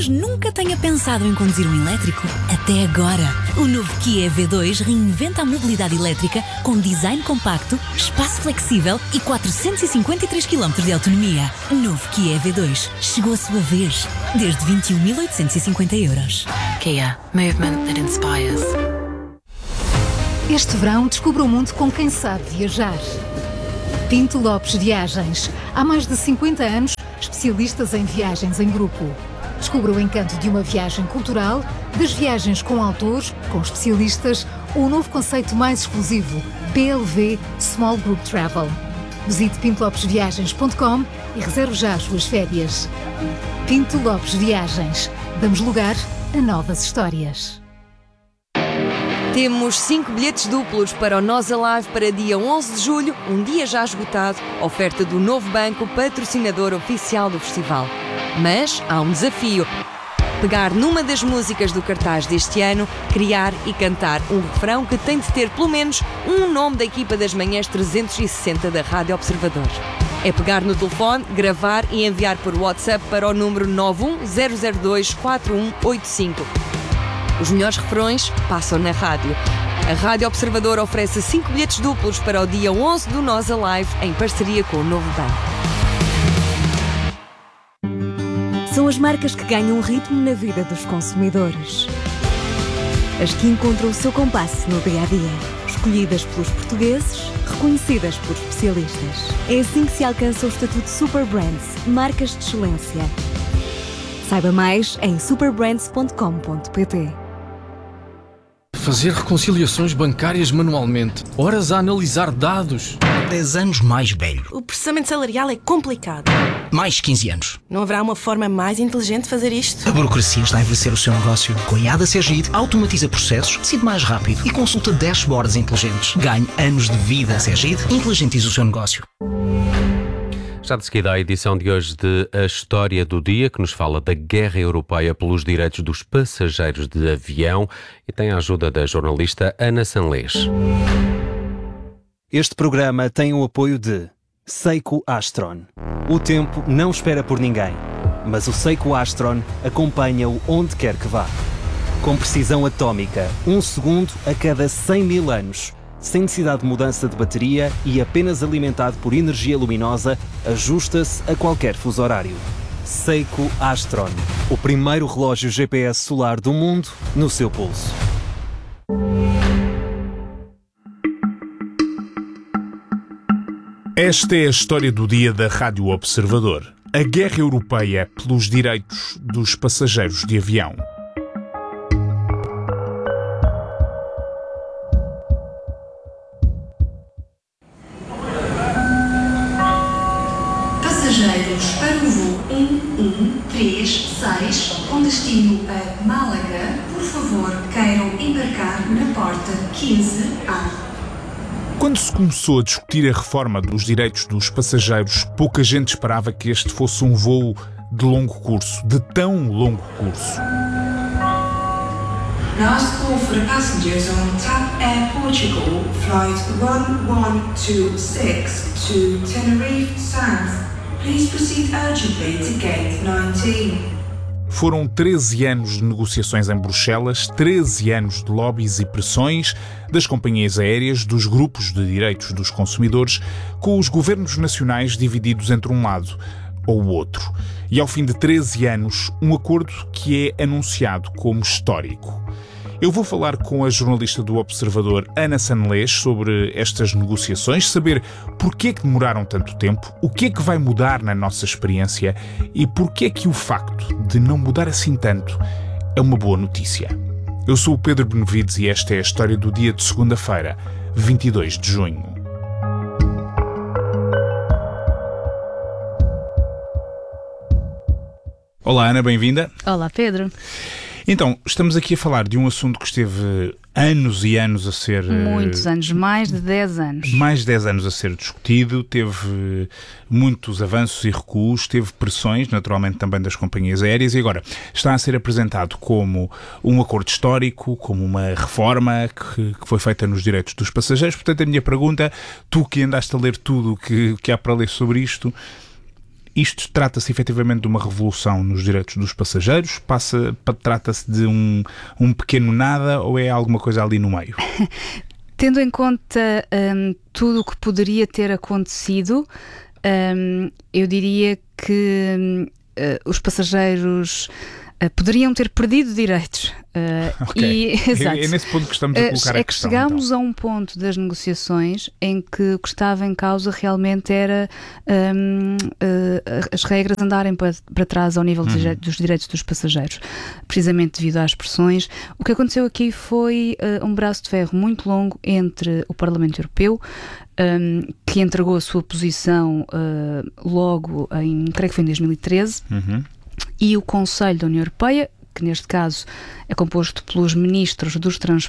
talvez nunca tenha pensado em conduzir um elétrico. Até agora. O novo Kia EV2 reinventa a mobilidade elétrica com design compacto, espaço flexível e 453 km de autonomia. Novo Kia EV2. Chegou a sua vez. Desde 21.850 euros. Kia. Movement that inspires. Este verão, descubra o mundo com quem sabe viajar. Pinto Lopes Viagens. Há mais de 50 anos, especialistas em viagens em grupo. Descubra o encanto de uma viagem cultural, das viagens com autores, com especialistas, ou o novo conceito mais exclusivo, PLV Small Group Travel. Visite pintolopesviagens.com e reserve já as suas férias. Pinto Lopes Viagens. Damos lugar a novas histórias. Temos 5 bilhetes duplos para o Nós Alive para dia 11 de julho, um dia já esgotado, oferta do Novo Banco, patrocinador oficial do festival. Mas há um desafio: pegar numa das músicas do cartaz deste ano, criar e cantar um refrão que tem de ter pelo menos um nome da equipa das manhãs 360 da Rádio Observador. É pegar no telefone, gravar e enviar por WhatsApp para o número 910024185. Os melhores refrões passam na rádio. A Rádio Observador oferece 5 bilhetes duplos para o dia 11 do Nós Alive, em parceria com o Novo Banco. São as marcas que ganham ritmo na vida dos consumidores. As que encontram o seu compasso no dia-a-dia. Escolhidas pelos portugueses, reconhecidas por especialistas. É assim que se alcança o estatuto Super Brands, marcas de excelência. Saiba mais em superbrands.com.pt. Fazer reconciliações bancárias manualmente, horas a analisar dados. 10 anos mais velho. O processamento salarial é complicado. Mais 15 anos. Não haverá uma forma mais inteligente de fazer isto? A burocracia está a envelhecer o seu negócio. Com a IADA Sergide, automatiza processos, decide mais rápido e consulta dashboards inteligentes. Ganhe anos de vida. Sergide, inteligentiza o seu negócio. Já de seguida a edição de hoje de A História do Dia, que nos fala da guerra europeia pelos direitos dos passageiros de avião e tem a ajuda da jornalista Ana Sanlês. Este programa tem o apoio de Seiko Astron. O tempo não espera por ninguém, mas o Seiko Astron acompanha-o onde quer que vá. Com precisão atómica, 1 segundo a cada 100 mil anos. Sem necessidade de mudança de bateria e apenas alimentado por energia luminosa, ajusta-se a qualquer fuso horário. Seiko Astron, o primeiro relógio GPS solar do mundo no seu pulso. Esta é a história do dia da Rádio Observador. A guerra europeia pelos direitos dos passageiros de avião. Passageiros para o voo 1136 com destino a Málaga, por favor, queiram embarcar na porta 15A. Quando se começou a discutir a reforma dos direitos dos passageiros, pouca gente esperava que este fosse um voo de longo curso, de tão longo curso. Last call for the passengers on TAP Air Portugal, flight 1126 to Tenerife South. Please proceed urgently to gate 19. Foram 13 anos de negociações em Bruxelas, 13 anos de lobbies e pressões das companhias aéreas, dos grupos de direitos dos consumidores, com os governos nacionais divididos entre um lado ou o outro. E ao fim de 13 anos, um acordo que é anunciado como histórico. Eu vou falar com a jornalista do Observador, Ana Sanlês, sobre estas negociações, saber porquê que demoraram tanto tempo, o que é que vai mudar na nossa experiência e porquê é que o facto de não mudar assim tanto é uma boa notícia. Eu sou o Pedro Benevides e esta é a história do dia de segunda-feira, 22 de junho. Olá, Ana, bem-vinda. Olá, Pedro. Então, estamos aqui a falar de um assunto que esteve anos e anos a ser... Muitos anos, mais de 10 anos. Mais de 10 anos a ser discutido, teve muitos avanços e recuos, teve pressões, naturalmente também das companhias aéreas, e agora está a ser apresentado como um acordo histórico, como uma reforma que foi feita nos direitos dos passageiros. Portanto, a minha pergunta, tu que andaste a ler tudo o que há para ler sobre isto, Isto trata-se efetivamente de uma revolução nos direitos dos passageiros? Trata-se de um pequeno nada ou é alguma coisa ali no meio? Tendo em conta tudo o que poderia ter acontecido, eu diria que os passageiros poderiam ter perdido direitos. Exato. É nesse ponto que estamos a colocar a questão. Chegámos a um ponto das negociações em que o que estava em causa realmente era as regras andarem para trás ao nível dos direitos dos passageiros, precisamente devido às pressões. O que aconteceu aqui foi um braço de ferro muito longo entre o Parlamento Europeu, que entregou a sua posição logo creio que foi em 2013, e o Conselho da União Europeia, que neste caso é composto pelos ministros dos transportes